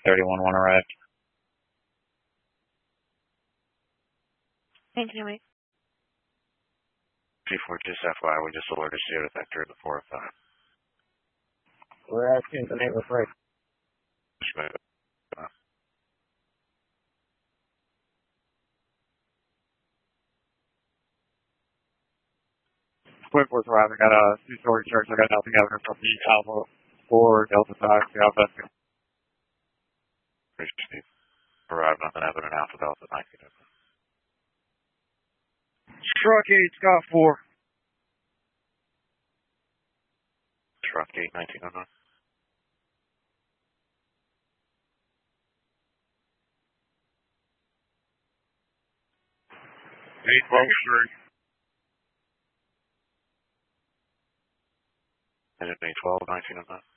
31-1 arrived. Thank you, mate. G4, just FYI, we just alerted you to Vector at the 4 of 5. We're asking the name of break. Twin Force arrived. I got a 2-story church. I got nothing evidence from the Alpha 4 Delta 5. The Alpha. Appreciate it. Arrived, nothing evident, Alpha Delta 19. Truck 8, Scott 4. Truck 8, 1909. 8-12-3. Engine 812, 1909.